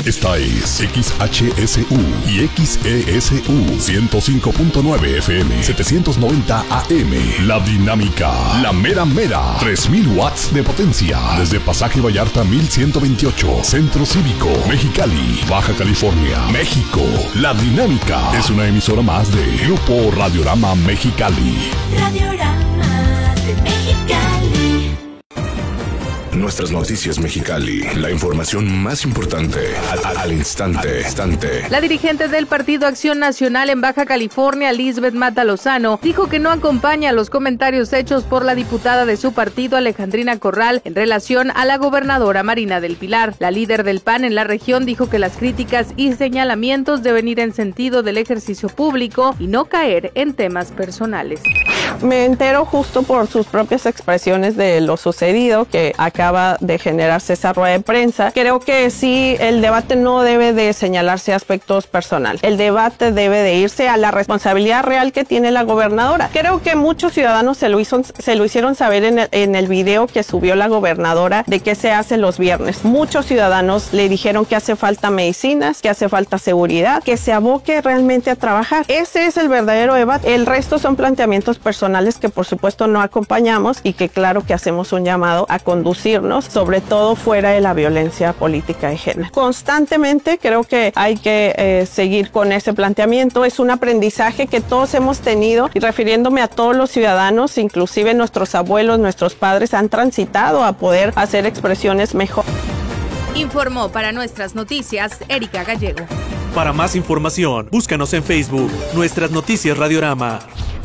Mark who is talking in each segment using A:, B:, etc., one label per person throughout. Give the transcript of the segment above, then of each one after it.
A: Esta es XHSU y XESU 105.9 FM, 790 AM. La Dinámica, la mera mera, 3000 watts de potencia. Desde Pasaje Vallarta 1128, Centro Cívico, Mexicali, Baja California, México. La Dinámica es una emisora más de Grupo Radiorama Mexicali.
B: Radiorama de Mexicali.
A: Nuestras noticias Mexicali, la información más importante al instante.
C: La dirigente del Partido Acción Nacional en Baja California, Lisbeth Mata Lozano, dijo que no acompaña los comentarios hechos por la diputada de su partido, Alejandrina Corral, en relación a la gobernadora Marina del Pilar. La líder del PAN en la región dijo que las críticas y señalamientos deben ir en sentido del ejercicio público y no caer en temas personales.
D: Me entero justo por sus propias expresiones de lo sucedido, que acaba de generarse esa rueda de prensa. Creo que sí, el debate no debe de señalarse aspectos personales. El debate debe de irse a la responsabilidad real que tiene la gobernadora. Creo que muchos ciudadanos se lo hicieron saber en el video que subió la gobernadora de qué se hace los viernes. Muchos ciudadanos le dijeron que hace falta medicinas, que hace falta seguridad, que se aboque realmente a trabajar. Ese es el verdadero debate. El resto son planteamientos personales que por supuesto no acompañamos y que claro que hacemos un llamado a conducirnos, sobre todo fuera de la violencia política de género. Constantemente creo que hay que seguir con ese planteamiento. Es un aprendizaje que todos hemos tenido, y refiriéndome a todos los ciudadanos, inclusive nuestros abuelos, nuestros padres han transitado a poder hacer expresiones mejor.
C: Informó para Nuestras Noticias Erika Gallego.
E: Para más información, búscanos en Facebook, Nuestras Noticias Radiorama.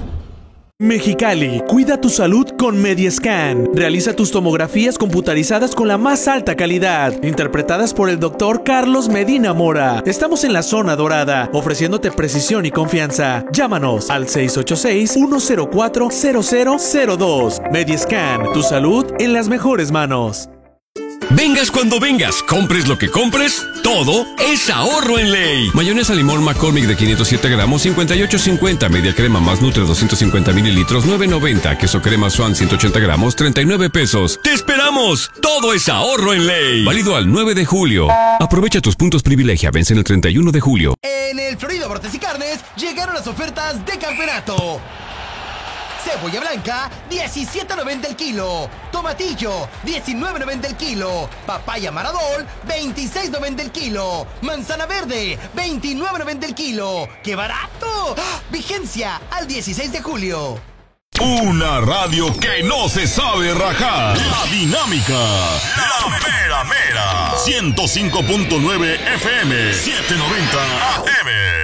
E: Mexicali, cuida tu salud con Mediascan. Realiza tus tomografías computarizadas con la más alta calidad, interpretadas por el Dr. Carlos Medina Mora. Estamos en la zona dorada, ofreciéndote precisión y confianza. Llámanos al 686-104-0002. Mediascan, tu salud en las mejores manos.
F: Vengas cuando vengas, compres lo que compres, todo es ahorro en ley. Mayonesa limón McCormick de 507 gramos, 58.50. Media crema más Nutre 250 mililitros, 9.90. Queso crema Swan 180 gramos, 39 pesos. ¡Te esperamos! Todo es ahorro en ley. Válido al 9 de julio. Aprovecha tus puntos privilegia, vencen el 31 de julio.
G: En el Florido Abarrotes y Carnes llegaron las ofertas de campeonato. Cebolla blanca, $17.90 el kilo. Tomatillo, $19.90 el kilo. Papaya Maradol, $26.90 el kilo. Manzana verde, $29.90 el kilo. ¡Qué barato! Vigencia al 16 de julio.
A: Una radio que no se sabe rajar. La Dinámica, la mera mera. 105.9 FM, 790 AM.